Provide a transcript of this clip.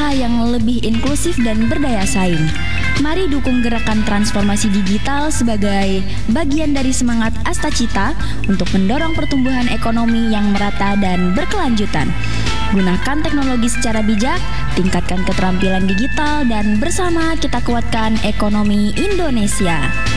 usaha yang lebih inklusif dan berdaya saing. Mari dukung gerakan transformasi digital sebagai bagian dari semangat Astacita untuk mendorong pertumbuhan ekonomi yang merata dan berkelanjutan. Gunakan teknologi secara bijak, tingkatkan keterampilan digital, dan bersama kita kuatkan ekonomi Indonesia.